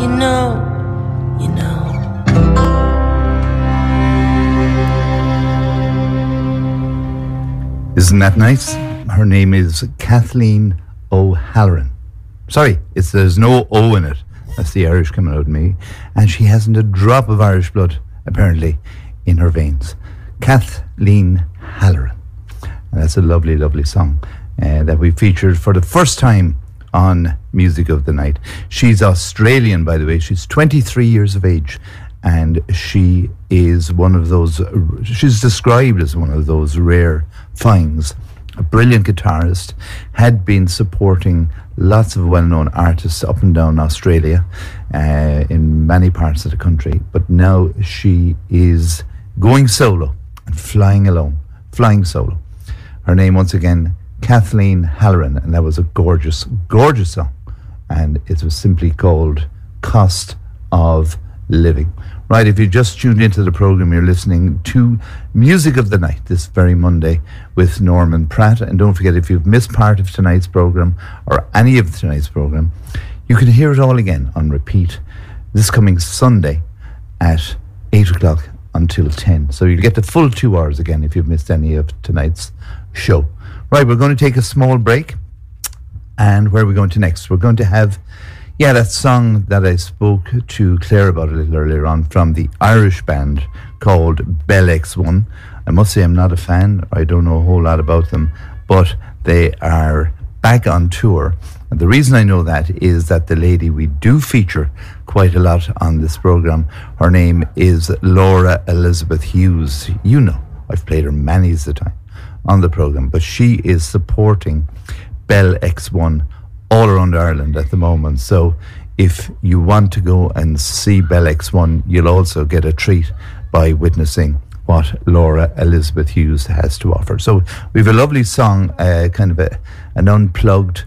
you know, you know. Isn't that nice? Her name is Kathleen O'Halloran. Sorry, there's no O in it. That's the Irish coming out of me. And she hasn't a drop of Irish blood, apparently, in her veins. Kathleen Halloran. And that's a lovely, lovely song that we featured for the first time on Music of the Night. She's Australian, by the way. She's 23 years of age. And she is one of those, she's described as one of those rare finds. A brilliant guitarist, had been supporting lots of well-known artists up and down Australia, in many parts of the country, but now she is going solo and flying solo. Her name, once again, Kathleen Halloran, and that was a gorgeous, gorgeous song, and it was simply called Cost of Living. Right, if you just tuned into the program, you're listening to Music of the Night this very Monday with Norman Pratt. And don't forget, if you've missed part of tonight's program or any of tonight's program, you can hear it all again on repeat this coming Sunday at 8 o'clock until 10. So you'll get the full 2 hours again if you've missed any of tonight's show. Right, we're going to take a small break. And where are we going to next? We're going to have that song that I spoke to Claire about a little earlier on from the Irish band called Bell X1. I must say I'm not a fan. I don't know a whole lot about them, but they are back on tour. And the reason I know that is that the lady we do feature quite a lot on this program, her name is Laura Elizabeth Hughes. You know, I've played her many's a time on the program, but she is supporting Bell X1 all around Ireland at the moment. So if you want to go and see Bell X1, you'll also get a treat by witnessing what Laura Elizabeth Hughes has to offer. So we have a lovely song, kind of an unplugged,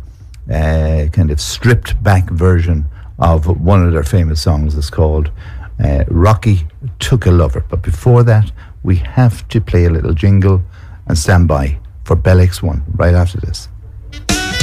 kind of stripped back version of one of their famous songs. It's called Rocky Took a Lover. But before that, we have to play a little jingle and stand by for Bell X1 right after this.